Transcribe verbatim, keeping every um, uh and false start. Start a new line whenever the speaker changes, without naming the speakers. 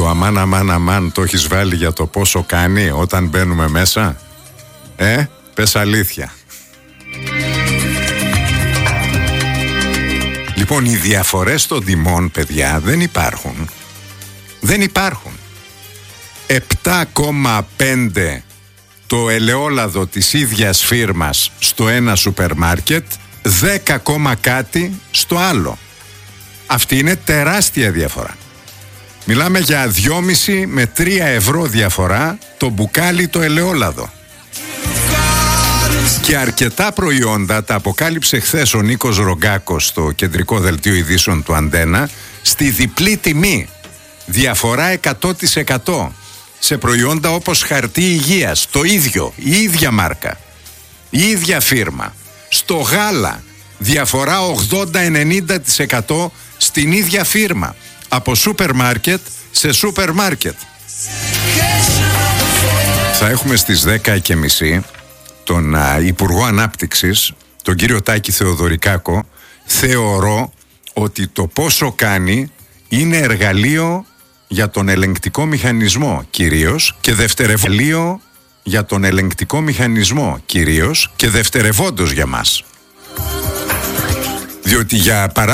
Το αμάν αμάν αμάν το έχεις βάλει για το πόσο κάνει όταν μπαίνουμε μέσα? Ε, πες αλήθεια. Λοιπόν, οι διαφορές των τιμών, παιδιά, δεν υπάρχουν. Δεν υπάρχουν. επτά κόμμα πέντε το ελαιόλαδο της ίδιας φίρμας στο ένα σούπερ μάρκετ, δέκα κάτι στο άλλο. Αυτή είναι τεράστια διαφορά. Μιλάμε για δυόμισι με τρία ευρώ διαφορά το μπουκάλι το ελαιόλαδο. Και αρκετά προϊόντα τα αποκάλυψε χθες ο Νίκος Ρογκάκος στο κεντρικό δελτίο ειδήσεων του Αντένα στη διπλή τιμή. Διαφορά εκατό τοις εκατό σε προϊόντα όπως χαρτί υγείας, το ίδιο, η ίδια μάρκα, η ίδια φίρμα. Στο γάλα διαφορά ογδόντα με ενενήντα τοις εκατό στην ίδια φίρμα, από σούπερ μάρκετ σε σούπερ μάρκετ. Θα έχουμε στις δέκα και μισή τον α, Υπουργό Ανάπτυξης, τον κύριο Τάκη Θεοδωρικάκο. Θεωρώ ότι το πόσο κάνει είναι εργαλείο για τον ελεγκτικό μηχανισμό κυρίως και δευτερευόντως για τον ελεγκτικό μηχανισμό κυρίως και δευτερευόντως για μας. Διότι για παράδειγμα